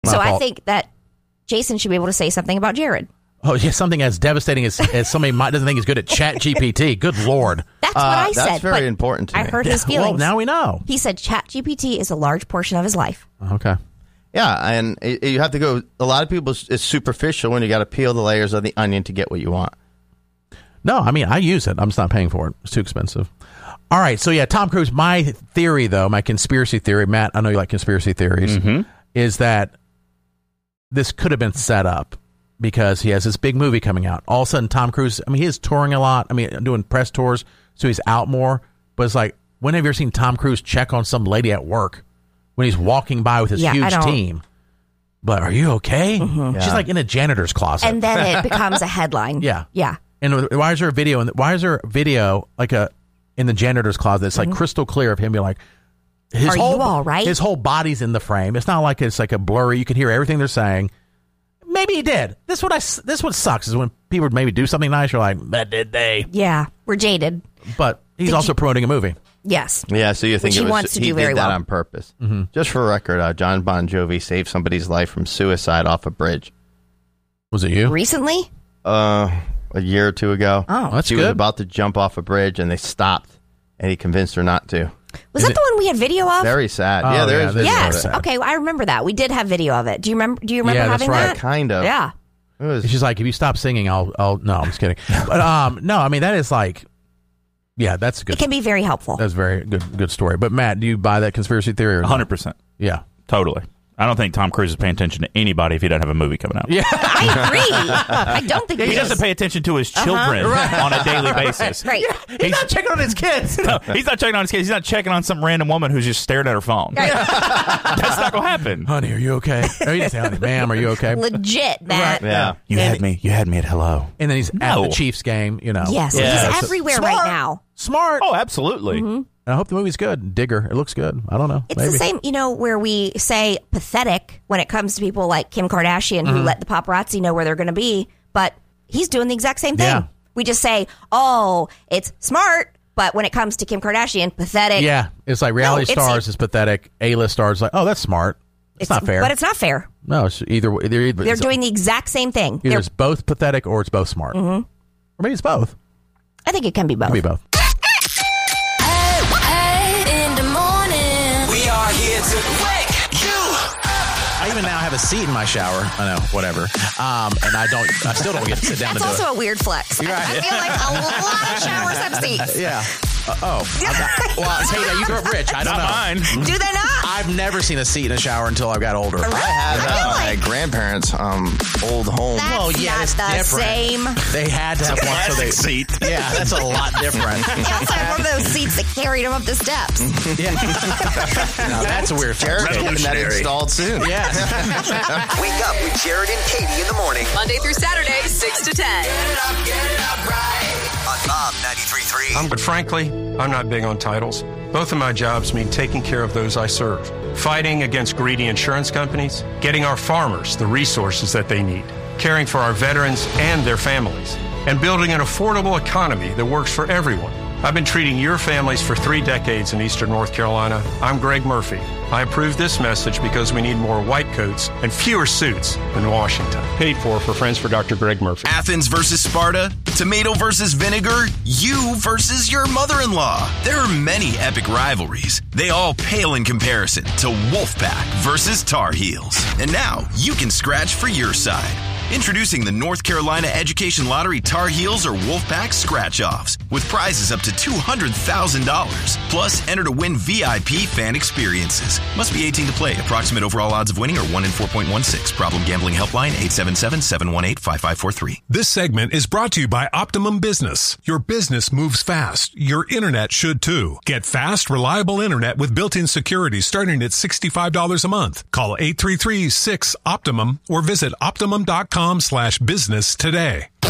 So I think that Jason should be able to say something about Jared. Oh, yeah, something as devastating as somebody doesn't think is good at ChatGPT. Good Lord. That's what I said. That's very important to me. I heard his feelings. Well, now we know. He said ChatGPT is a large portion of his life. Okay. Yeah, and you have to go. A lot of people, it's superficial when you got to peel the layers of the onion to get what you want. No, I mean, I use it. I'm just not paying for it. It's too expensive. All right. So, yeah, Tom Cruise. My theory, though, my conspiracy theory, Matt, I know you like conspiracy theories, is that this could have been set up because he has this big movie coming out. All of a sudden, Tom Cruise, I mean, he is touring a lot. I mean, doing press tours, so he's out more. But it's like, when have you ever seen Tom Cruise check on some lady at work when he's walking by with his huge team? But are you okay? Mm-hmm. She's like in a janitor's closet. And then it becomes a headline. Yeah. Yeah. And why is there a video? Why is there a video like in the janitor's closet? It's like crystal clear of him being like, are you all right? His whole body's in the frame. It's not like it's like a blurry. You can hear everything they're saying. Maybe he did. This what sucks is when people maybe do something nice. You're like, but did they? Yeah, we're jaded. But he's also promoting a movie. Yes. Yeah. So you think he wants to do very did that well on purpose? Mm-hmm. Just for record, John Bon Jovi saved somebody's life from suicide off a bridge. Was it you? Recently? A year or two ago. Oh, that's she good. was about to jump off a bridge, and they stopped, and he convinced her not to. Was that the one we had video of? Very sad. Oh, yeah, there is video Yes. of it. Okay, well, I remember that. We did have video of it. Do you remember? Yeah, having that's right. that? Kind of. Yeah. It was. She's like, if you stop singing, I'll. No, I'm just kidding. But no, I mean that is like, yeah, that's good. It can be very helpful. That's a very good story. But Matt, do you buy that conspiracy theory? Or 100%. Yeah, totally. I don't think Tom Cruise is paying attention to anybody if he doesn't have a movie coming out. Yeah, I agree. I don't think He doesn't pay attention to his children on a daily basis. Right. he's not checking on his kids. No, he's not checking on his kids. He's not checking on some random woman who's just staring at her phone. That's not going to happen. Honey, are you okay? Or he didn't say, honey, ma'am, are you okay? Legit, that. Right. Yeah. You had me at hello. And then he's at the Chiefs game, you know. Yes, Yeah. he's everywhere right now. Smart. Oh, absolutely. Mm-hmm. I hope the movie's good. Digger. It looks good. I don't know. It's Maybe. the same, where we say pathetic when it comes to people like Kim Kardashian who let the paparazzi know where they're going to be, but he's doing the exact same thing. Yeah. We just say, oh, it's smart, but when it comes to Kim Kardashian, pathetic. Yeah. It's like reality stars is pathetic. A-list stars like, oh, that's smart. It's not fair. But it's not fair. No, it's either They're doing the exact same thing. Either it's both pathetic or it's both smart. Mm-hmm. Or maybe it's both. I think it can be both. It can be both. I even now have a seat in my shower. I know, whatever. And I still don't get to sit down That's and do also it. a weird flex. Right. I feel like a lot of showers have seats. Yeah. Well, hey, you grew up rich. I don't know. Mine. Do they not? I've never seen a seat in a shower until I got older. I had Really? my grandparents' old home. That's Well, yeah, not it's the different. same. They had to have one, so they seat. Yeah, that's a lot different. He also had one of those seats that carried him up the steps. Yeah. Now, that's a weird Jared's fact. getting that installed soon. Yes. Wake up with Jared and Katie in the morning. Monday through Saturday, 6 to 10. On Bob 93.3. But frankly, I'm not big on titles. Both of my jobs mean taking care of those I serve, fighting against greedy insurance companies, getting our farmers the resources that they need, caring for our veterans and their families, and building an affordable economy that works for everyone. I've been treating your families for 3 decades in Eastern North Carolina. I'm Greg Murphy. I approve this message because we need more white coats and fewer suits in Washington. Paid for Friends for Dr. Greg Murphy. Athens versus Sparta, tomato versus vinegar, you versus your mother-in-law. There are many epic rivalries. They all pale in comparison to Wolfpack versus Tar Heels. And now you can scratch for your side. Introducing the North Carolina Education Lottery Tar Heels or Wolfpack Scratch-Offs with prizes up to $200,000. Plus, enter to win VIP fan experiences. Must be 18 to play. Approximate overall odds of winning are 1 in 4.16. Problem gambling helpline 877-718-5543. This segment is brought to you by Optimum Business. Your business moves fast. Your internet should too. Get fast, reliable internet with built-in security starting at $65 a month. Call 833-6-OPTIMUM or visit Optimum.com/business today.